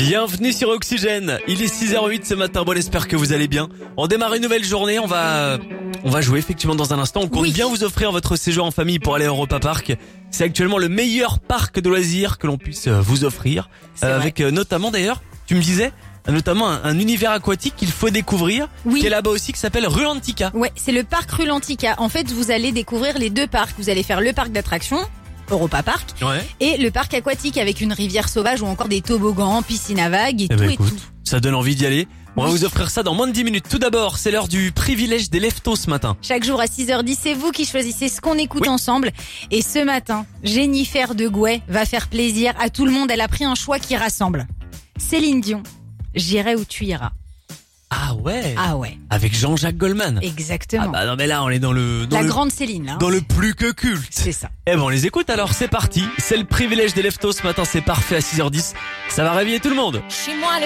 Bienvenue sur Oxygène. Il est 6h08 ce matin. Bon, j'espère que vous allez bien. On démarre une nouvelle journée. On va jouer effectivement dans un instant. On compte bien vous offrir votre séjour en famille pour aller à Europa Park. C'est actuellement le meilleur parc de loisirs que l'on puisse vous offrir. Avec notamment d'ailleurs, tu me disais, notamment un univers aquatique qu'il faut découvrir. Oui. Qui est là-bas aussi, qui s'appelle Rulantica. Ouais, c'est le parc Rulantica. En fait, vous allez découvrir les deux parcs. Vous allez faire le parc d'attractions, Europa Park, et le parc aquatique avec une rivière sauvage ou encore des toboggans, piscine à vagues et tout. Ça donne envie d'y aller. On va vous offrir ça dans moins de 10 minutes. Tout d'abord, c'est l'heure du privilège des leftos ce matin. Chaque jour à 6h10, c'est vous qui choisissez ce qu'on écoute ensemble. Et ce matin, Jennifer de Gouet va faire plaisir à tout le monde. Elle a pris un choix qui rassemble. Céline Dion, J'irai où tu iras. Ah ouais. Avec Jean-Jacques Goldman. Exactement. Ah bah non mais là on est dans la grande Céline là. Dans le plus que culte. C'est ça. Eh ben on les écoute alors, c'est parti. C'est le privilège des leftos ce matin, c'est parfait à 6h10. Ça va réveiller tout le monde. Chez moi